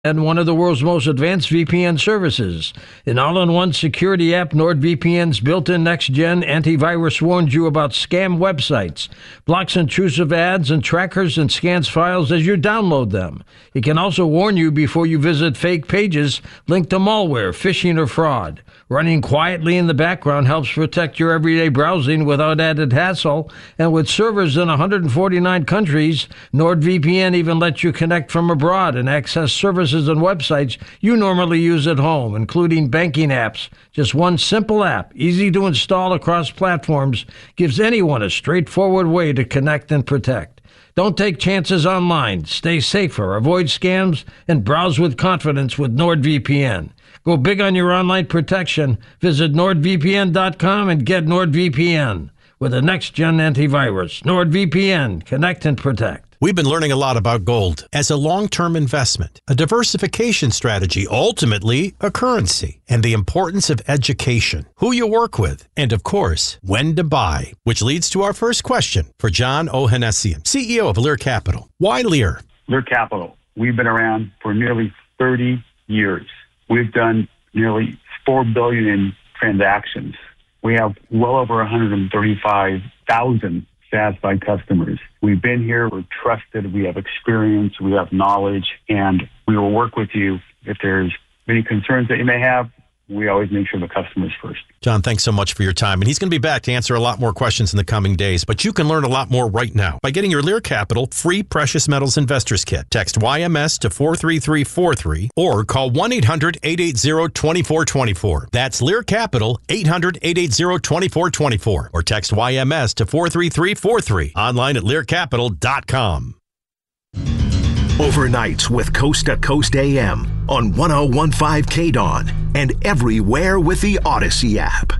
and one of the world's most advanced VPN services. An all-in-one security app, NordVPN's built-in next-gen antivirus warns you about scam websites, blocks intrusive ads and trackers, and scans files as you download them. It can also warn you before you visit fake pages linked to malware, phishing, or fraud. Running quietly in the background helps protect your everyday browsing without added hassle. And with servers in 149 countries, NordVPN even lets you connect from abroad and access services and websites you normally use at home, including banking apps. Just one simple app, easy to install across platforms, gives anyone a straightforward way to connect and protect. Don't take chances online. Stay safer, avoid scams, and browse with confidence with NordVPN. Go big on your online protection. Visit NordVPN.com and get NordVPN with a next-gen antivirus. NordVPN. Connect and protect. We've been learning a lot about gold as a long-term investment, a diversification strategy, ultimately a currency, and the importance of education, who you work with, and of course, when to buy, which leads to our first question for John Ohanessian, CEO of Lear Capital. Why Lear? Lear Capital. We've been around for nearly 30 years. We've done nearly $4 billion in transactions. We have well over 135,000 satisfied customers. We've been here, we're trusted, we have experience, we have knowledge, and we will work with you if there's any concerns that you may have. We always make sure the customer's first. John, thanks so much for your time. And he's going to be back to answer a lot more questions in the coming days. But you can learn a lot more right now by getting your Lear Capital free Precious Metals Investors Kit. Text YMS to 43343 or call 1-800-880-2424. That's Lear Capital, 800-880-2424. Or text YMS to 43343. Online at learcapital.com. Overnights with Coast to Coast AM on 1015 KDON and everywhere with the Odyssey app.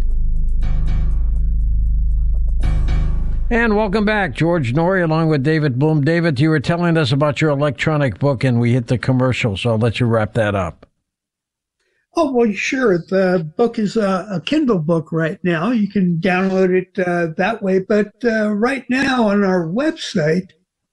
And welcome back, George Noory, along with David Bloom. David, you were telling us about your electronic book, and we hit the commercial, so I'll let you wrap that up. Oh, well, sure. The book is a Kindle book right now. You can download it that way. But right now on our website,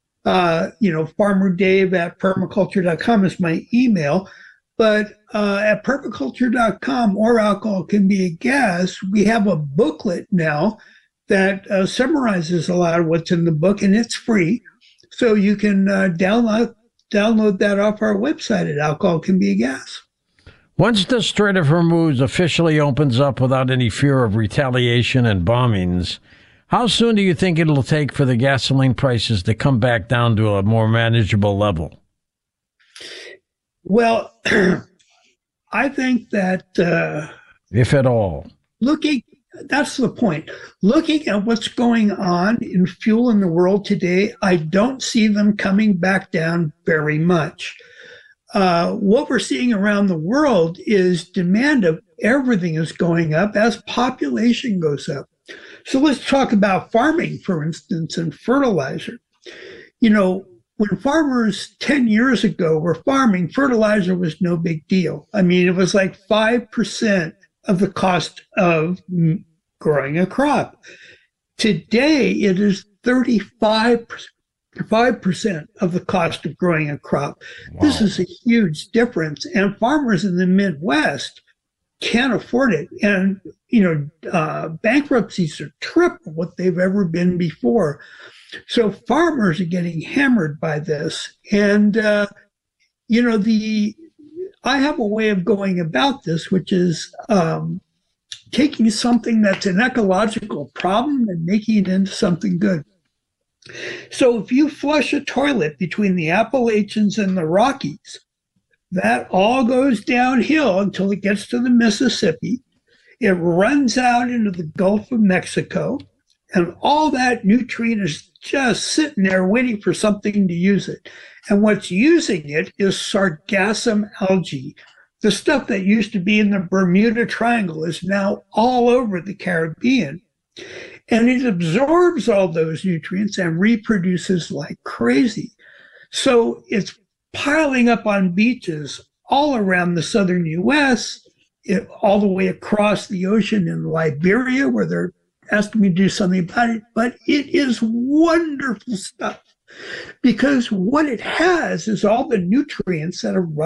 farmerdave@permaculture.com is my email. But at permaculture.com or Alcohol Can Be a Gas, we have a booklet now that summarizes a lot of what's in the book, and it's free. So you can download that off our website at Alcohol Can Be a Gas. Once the Strait of Hormuz officially opens up without any fear of retaliation and bombings, how soon do you think it'll take for the gasoline prices to come back down to a more manageable level? Well, I think that if at all. That's the point. Looking at what's going on in fuel in the world today, I don't see them coming back down very much. What we're seeing around the world is demand of everything is going up as population goes up. So let's talk about farming, for instance, and fertilizer. When farmers 10 years ago were farming, fertilizer was no big deal. I mean, it was like 5% of the cost of growing a crop. Today, it is 35% of the cost of growing a crop. Wow. This is a huge difference. And farmers in the Midwest can't afford it. And, bankruptcies are triple what they've ever been before. So farmers are getting hammered by this. And, I have a way of going about this, which is taking something that's an ecological problem and making it into something good. So if you flush a toilet between the Appalachians and the Rockies, that all goes downhill until it gets to the Mississippi. It runs out into the Gulf of Mexico, and all that nutrient is just sitting there waiting for something to use it. And what's using it is sargassum algae. The stuff that used to be in the Bermuda Triangle is now all over the Caribbean. And it absorbs all those nutrients and reproduces like crazy. So it's piling up on beaches all around the southern U.S., all the way across the ocean in Liberia, where they're asking me to do something about it. But it is wonderful stuff because what it has is all the nutrients that are